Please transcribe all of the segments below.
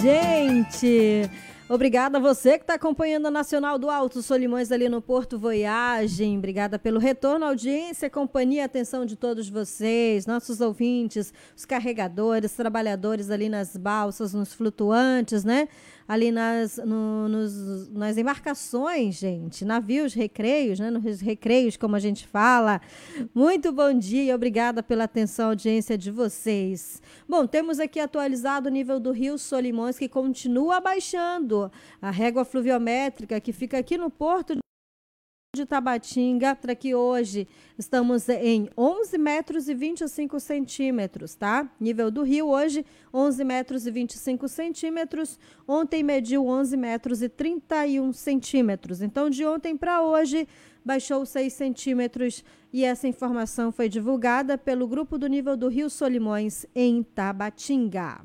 Gente, obrigada a você que está acompanhando a Nacional do Alto Solimões ali no Porto Voyagem. Obrigada pelo retorno, audiência, companhia e atenção de todos vocês, nossos ouvintes, os carregadores, trabalhadores ali nas balsas, nos flutuantes, né? Ali nas embarcações, gente, navios, recreios, né? Nos recreios, como a gente fala. Muito bom dia, obrigada pela atenção, audiência de vocês. Bom, temos aqui atualizado o nível do Rio Solimões, que continua baixando. A régua fluviométrica que fica aqui no Porto de Tabatinga, que hoje estamos em 11 metros e 25 centímetros, tá? Nível do rio hoje, 11 metros e 25 centímetros. Ontem mediu 11 metros e 31 centímetros. Então, de ontem para hoje, baixou 6 centímetros e essa informação foi divulgada pelo Grupo do Nível do Rio Solimões em Tabatinga.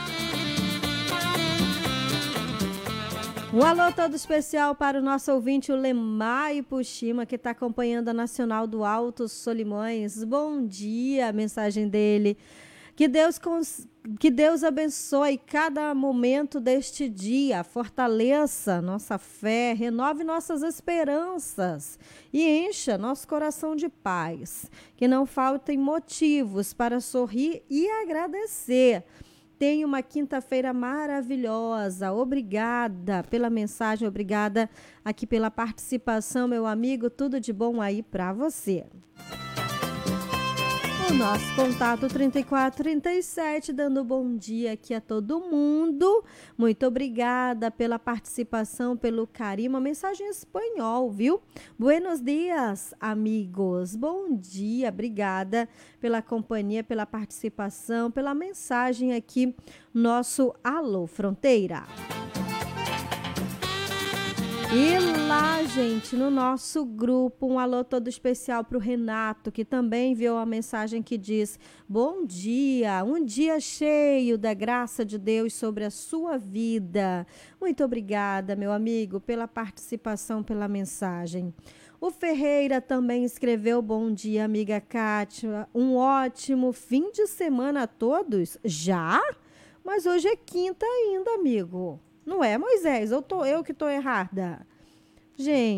Um alô todo especial para o nosso ouvinte, o Lemar Puxima, que está acompanhando a Nacional do Alto Solimões. Bom dia, a mensagem dele. Que Deus abençoe cada momento deste dia, fortaleça nossa fé, renove nossas esperanças e encha nosso coração de paz. Que não faltem motivos para sorrir e agradecer. Tenha uma quinta-feira maravilhosa. Obrigada pela mensagem, obrigada aqui pela participação, meu amigo. Tudo de bom aí para você. O nosso contato 3437, dando bom dia aqui a todo mundo. Muito obrigada pela participação, pelo carinho. Uma mensagem em espanhol, viu? Buenos dias, amigos. Bom dia, obrigada pela companhia, pela participação, pela mensagem aqui, nosso Alô Fronteira. E lá, gente, no nosso grupo, um alô todo especial para o Renato, que também enviou a mensagem que diz: bom dia, um dia cheio da graça de Deus sobre a sua vida. Muito obrigada, meu amigo, pela participação, pela mensagem. O Ferreira também escreveu: bom dia, amiga Kátia, um ótimo fim de semana a todos. Já? Mas hoje é quinta ainda, amigo. Não é, Moisés? Eu que estou errada. Gente.